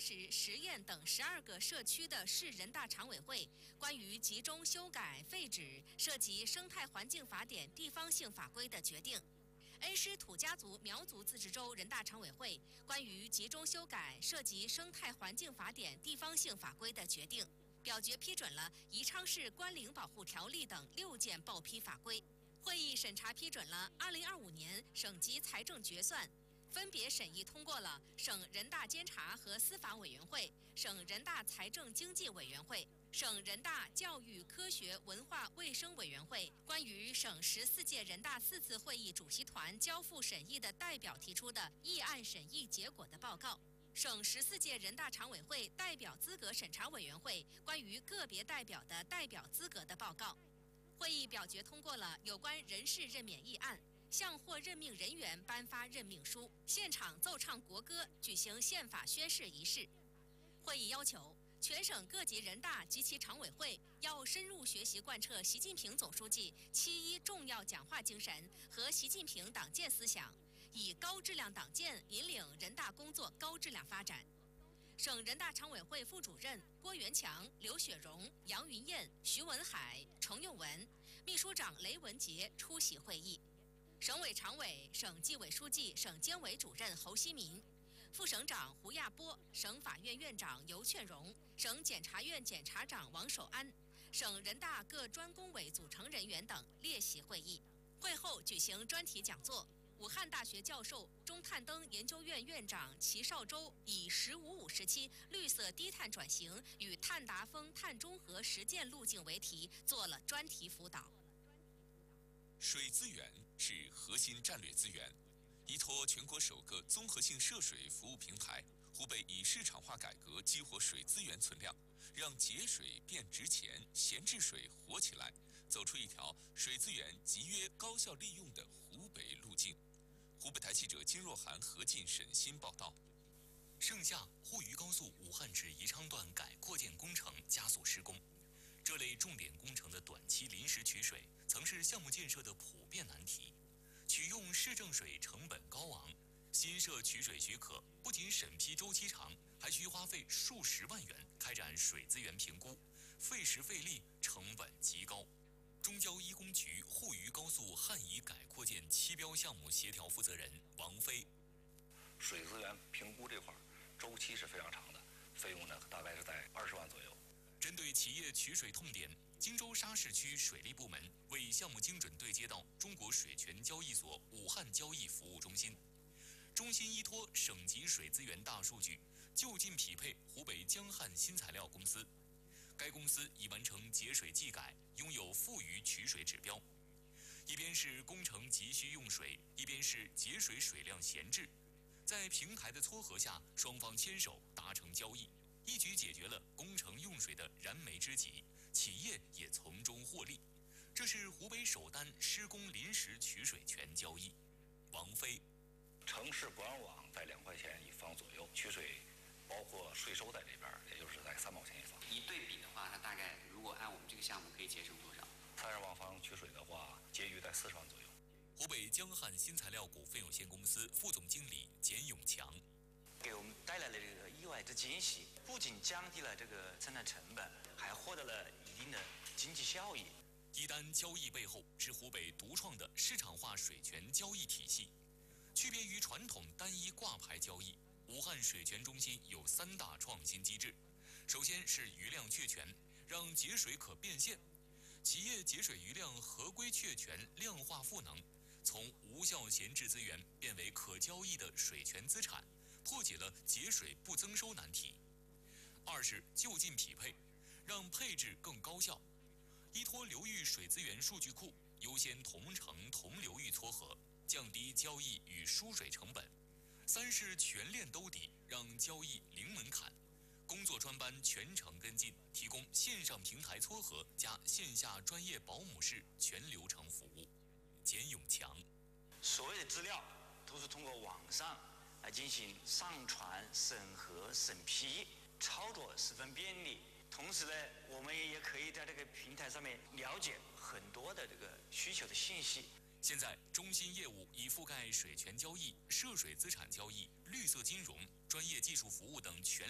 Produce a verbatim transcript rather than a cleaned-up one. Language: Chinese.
市、十堰等十二个社区的市人大常委会关于集中修改废止涉及生态环境法典地方性法规的决定。恩施土家族苗族自治州人大常委会关于集中修改涉及生态环境法典地方性法规的决定，表决批准了宜昌市关岭保护条例等六件报批法规。会议审查批准了二零二五年省级财政决算，分别审议通过了省人大监察和司法委员会、省人大财政经济委员会、省人大教育科学文化卫生委员会关于省十四届人大四次会议主席团交付审议的代表提出的议案审议结果的报告，省十四届人大常委会代表资格审查委员会关于个别代表的代表资格的报告。会议表决通过了有关人事任免议案，向获任命人员颁发任命书，现场奏唱国歌，举行宪法宣誓仪式。会议要求全省各级人大及其常委会要深入学习贯彻习近平总书记七一重要讲话精神和习近平党建思想，以高质量党建引领人大工作高质量发展。省人大常委会副主任郭元强、刘雪荣、杨云燕、徐文海、程又文，秘书长雷文杰出席会议。省委常委、省纪委书记、省监委主任侯希民，副省长胡亚波，省法院院长尤劝荣，省检察院检察长王守安，省人大各专工委组成人员等列席会议。会后举行专题讲座，武汉大学教授、中碳灯研究院院长齐绍周以“十五五”时期绿色低碳转型与碳达峰、碳中和实践路径为题，做了专题辅导。 水资源是核心战略资源，依托全国首个综合性涉水服务平台，湖北以市场化改革激活水资源存量，让节水变值钱，闲置水活起来，走出一条水资源集约高效利用的湖北路径。湖北台记者金若涵、何进、沈鑫报道。 盛夏，沪渝高速武汉至宜昌段改扩建工程加速施工。这类重点工程的短期临时取水，曾是项目建设的普遍难题。取用市政水成本高昂，新设取水许可不仅审批周期长，还需花费数十万元开展水资源评估，费时费力，成本极高。中交一工局沪渝高速汉宜改扩建七标项目协调负责人王飞： 水资源评估这块周期是非常长的，费用呢大概是在二十万左右。 针对企业取水痛点，荆州沙市区水利部门为项目精准对接到中国水权交易所武汉交易服务中心，中心依托省级水资源大数据，就近匹配湖北江汉新材料公司。该公司已完成节水技改，拥有富余取水指标。一边是工程急需用水，一边是节水水量闲置，在平台的撮合下，双方牵手达成交易。一举解决了工程用水的燃眉之急，企业也从中获利。这是湖北首单施工临时取水权交易。王飞： 城市管网在两块钱一方左右，取水包括税收在这边，也就是在三毛钱一方。 一对比的话，它大概如果按我们这个项目可以节省多少？ 三十万方取水的话，节约在四十万左右。 湖北江汉新材料股份有限公司副总经理简永强： 给我们带来了这个意外之惊喜，不仅降低了这个生产成本，还获得了一定的经济效益。 一单交易背后是湖北独创的市场化水权交易体系。区别于传统单一挂牌交易，武汉水权中心有三大创新机制。首先是余量确权，让节水可变现，企业节水余量合规确权量化赋能，从无效闲置资源变为可交易的水权资产，破解了节水不增收难题。二是就近匹配，让配置更高效，依托流域水资源数据库，优先同城同流域撮合，降低交易与输水成本。三是全链兜底，让交易零门槛，工作专班全程跟进，提供线上平台撮合加线下专业保姆式全流程服务。简永强： 所有的资料都是通过网上来进行上传、审核、审批，操作十分便利。同时呢，我们也可以在这个平台上面了解很多的这个需求的信息。 现在，中心业务已覆盖水权交易、涉水资产交易、绿色金融、专业技术服务等全